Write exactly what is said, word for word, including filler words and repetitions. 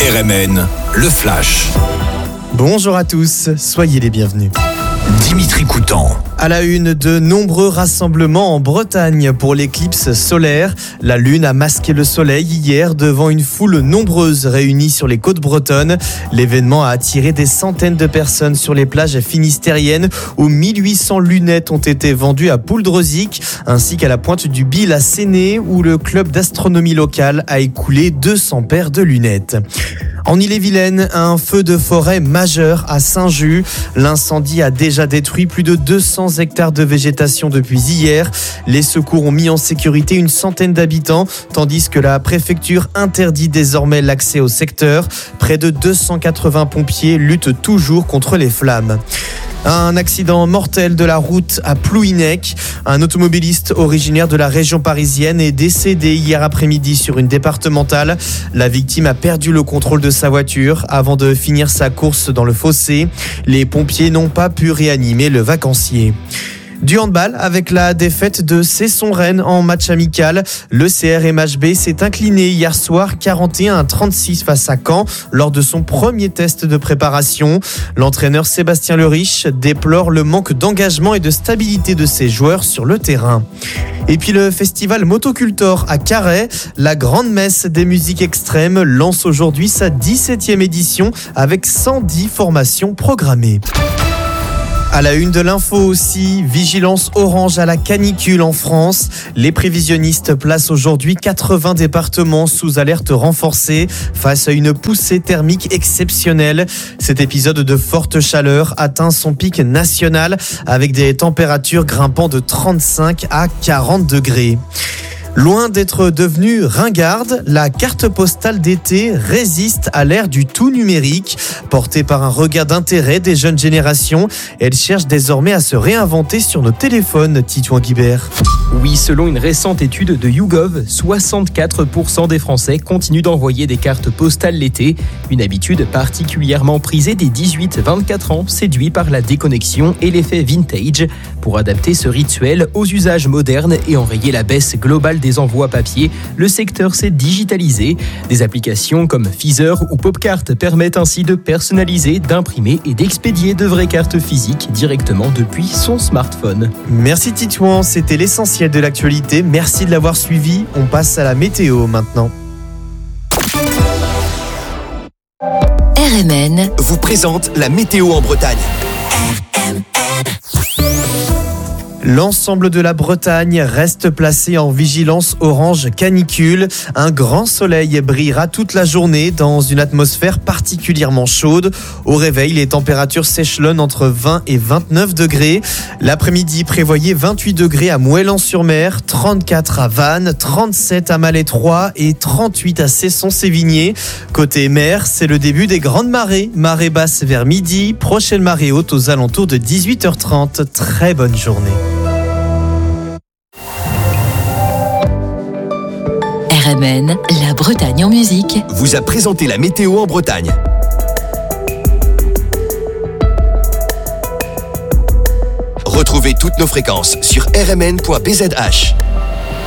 R M N, le Flash. Bonjour à tous, soyez les bienvenus. Dimitri Coutan. À la une, de nombreux rassemblements en Bretagne pour l'éclipse solaire. La lune a masqué le soleil hier devant une foule nombreuse réunie sur les côtes bretonnes. L'événement a attiré des centaines de personnes sur les plages finistériennes où mille huit cents lunettes ont été vendues à Pouldreuzic ainsi qu'à la pointe du Bil à Séné où le club d'astronomie local a écoulé deux cents paires de lunettes. En Ille-et-Vilaine, un feu de forêt majeur à Saint-Just. L'incendie a déjà détruit plus de deux cents hectares de végétation depuis hier. Les secours ont mis en sécurité une centaine d'habitants, tandis que la préfecture interdit désormais l'accès au secteur. Près de deux cent quatre-vingts pompiers luttent toujours contre les flammes. Un accident mortel de la route à Plouhinec. Un automobiliste originaire de la région parisienne est décédé hier après-midi sur une départementale. La victime a perdu le contrôle de sa voiture avant de finir sa course dans le fossé. Les pompiers n'ont pas pu réanimer le vacancier. Du handball avec la défaite de Cesson-Rennes en match amical. Le C R M H B s'est incliné hier soir quarante et un à trente-six face à Caen lors de son premier test de préparation. L'entraîneur Sébastien Leriche déplore le manque d'engagement et de stabilité de ses joueurs sur le terrain. Et puis le festival Motocultor à Carhaix, la grande messe des musiques extrêmes lance aujourd'hui sa dix-septième édition avec cent dix formations programmées. À la une de l'info aussi, vigilance orange à la canicule en France. Les prévisionnistes placent aujourd'hui quatre-vingts départements sous alerte renforcée face à une poussée thermique exceptionnelle. Cet épisode de forte chaleur atteint son pic national avec des températures grimpant de trente-cinq à quarante degrés. Loin d'être devenue ringarde, la carte postale d'été résiste à l'ère du tout numérique. Portée par un regain d'intérêt des jeunes générations, elle cherche désormais à se réinventer sur nos téléphones, Titouan Guibert. Oui, selon une récente étude de YouGov, soixante-quatre pour cent des Français continuent d'envoyer des cartes postales l'été. Une habitude particulièrement prisée des dix-huit à vingt-quatre ans, séduits par la déconnexion et l'effet vintage. Pour adapter ce rituel aux usages modernes et enrayer la baisse globale des envois papier, le secteur s'est digitalisé. Des applications comme Feezer ou Popcart permettent ainsi de personnaliser, d'imprimer et d'expédier de vraies cartes physiques directement depuis son smartphone. Merci Titouan, c'était l'essentiel de l'actualité. Merci de l'avoir suivi. On passe à la météo maintenant. R M N vous présente la météo en Bretagne. L'ensemble de la Bretagne reste placé en vigilance orange canicule. Un grand soleil brillera toute la journée dans une atmosphère particulièrement chaude. Au réveil, les températures s'échelonnent entre vingt et vingt-neuf degrés. L'après-midi, prévoyez vingt-huit degrés à Moëlan-sur-Mer, trente-quatre à Vannes, trente-sept à Malétroit et trente-huit à Cesson-Sévigné. Côté mer, c'est le début des grandes marées. Marée basse vers midi, prochaine marée haute aux alentours de dix-huit heures trente. Très bonne journée. R M N, la Bretagne en musique, vous a présenté la météo en Bretagne. Retrouvez toutes nos fréquences sur r m n point b z h.